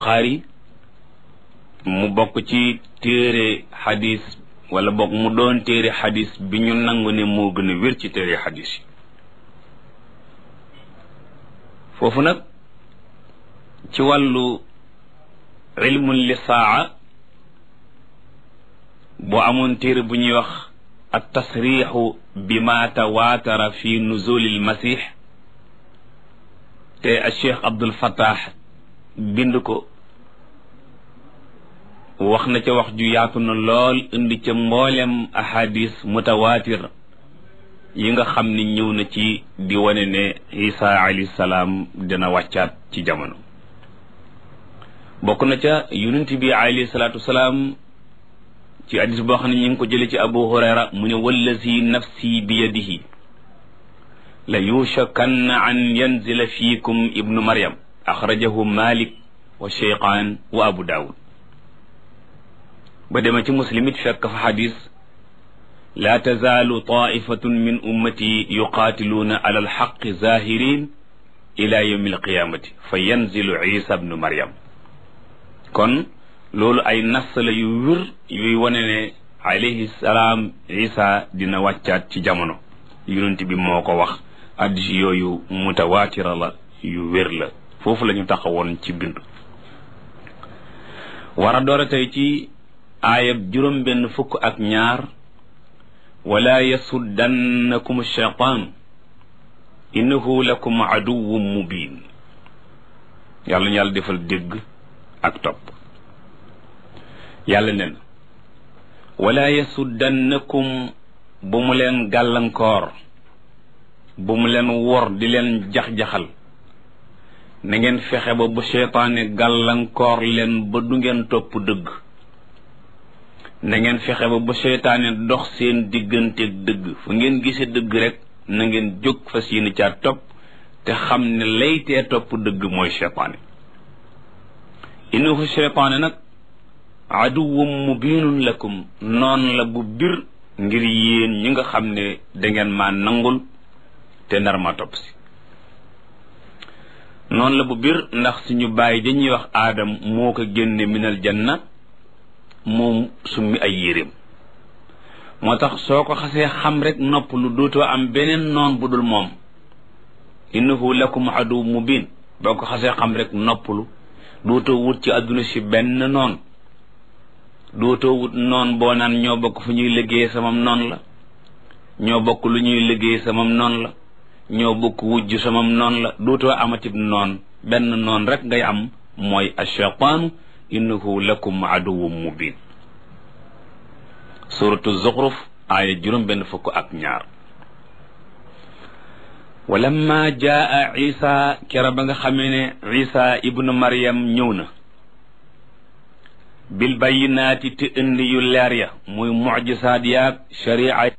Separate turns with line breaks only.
Buxaari mu bokk ci téere xadis wala bokk mu doon téere xadis bi ñu nangu ne moo gën a wér ci téere xadis yi. foofu nag ci wàllu ilmun li saa boo amoon téere bu ñuy wax at tasrixu bi ma tawaatara fi nuzulil masix te a cheikh Abdul Fattah bind ko wax na ca wax ju yaatu na lool indi ca mboolem ahadis mutawaatir yi nga xam ni ñëw na ci di wane ne Isa alayhi salaam dina wàccaat ci jamono. bokk na ca yonent bi alayhi salaatu wasalaam ci hadis boo xam ne ñu ngi ko jële ci Abu Hurayra mu ne wallazi nafsi bi yadihi la yushakanna an yanzila fiikum ibnu Maryam axrajahu Malik wa Cheykhaan wa Abu Daawud. ba dema ci Muslim it fekk fa xadis laa tazaalu taifatun min ummati yuqaatiluuna ala alxaqi zahirin ila yawmi alqiyamati fa yanzilu Isa ibnu Maryam. kon loolu ay nas la yu wér yuy wane ne alayhi salaam Isa dina wàccaat ci jamono. yonent bi moo ko wax. hadiis yooyu mutawaatira la yu wér la. foofu la ñu taxawoon ci bindu. war a door a tey ci aayab juróom benn fukk ak ñaar wala yasuddannakum shaytaan innahu lakum aduwwun mubin. yàlla ñu yàlla defal dégg ak topp. yàlla nen wala yasuddannakum bu mu leen gàllankoor bu mu leen wor di leen jax-jaxal na ngeen fexe ba bu seytaane gàllankoor leen ba du ngeen topp dëgg. na ngeen fexe ba bu seytaane dox seen digganteeg dëgg fu ngeen gisee dëgg rek na ngeen jóg fas yéene caa topp te xam ne laytee topp dëgg mooy seytaane. innahu seytaane nag aduwwum mubinun lakum noon la bu bir ngir yéen ñi nga xam ne dangeen maa nangul te nar ma topp si. noonu la bu bir ndax suñu bàyyi dañuy wax aadam moo ko génne minal janna moom summi ay yéreem. moo tax soo ko xasee xam rek nopp lu dootoo am beneen noon bu dul moom. innahu lakum aduw mubin boo ko xasee xam rek noppalu dootoo wut ci àdduna si benn noon. dootoo wut noon boo naan ñoo bokk fu ñuy liggéey samam noon la, ñoo bokk lu ñuy liggéey samam noon la, ñoo bokk wujj samam noon la. dootoo amatib noon benn noon rek ngay am mooy ash-shaytaanu innahu lakum aduwwun mubin. suratu Zuxruf aaya juróom benn fukk ak ñaar. walamma jaa Isa kera ba nga xamee ne Isa ibnu Maryam ñëw na bil bayyinaati te indi yu leer ya muy mucjisaat yaag sharia